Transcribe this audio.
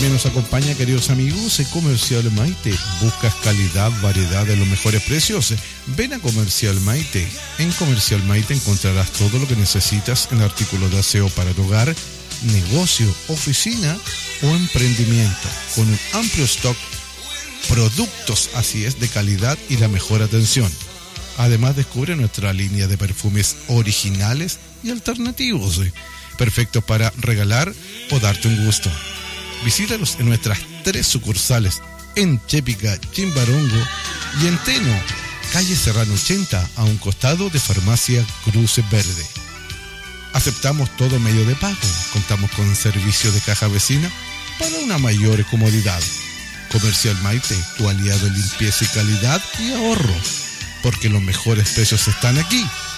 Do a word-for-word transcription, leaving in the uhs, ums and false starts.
También nos acompaña, queridos amigos, en Comercial Maite. ¿Buscas calidad, variedad de los mejores precios? Ven a Comercial Maite. En Comercial Maite encontrarás todo lo que necesitas en artículos de aseo para tu hogar, negocio, oficina o emprendimiento, con un amplio stock, productos, así es, de calidad y la mejor atención. Además, descubre nuestra línea de perfumes originales y alternativos, perfectos para regalar o darte un gusto. Visítalos en nuestras tres sucursales, en Chépica, Chimbarongo y en Teno, calle Serrano ochenta, a un costado de Farmacia Cruce Verde. Aceptamos todo medio de pago. Contamos con servicio de caja vecina para una mayor comodidad. Comercial Maite, tu aliado en limpieza y calidad y ahorro. Porque los mejores precios están aquí,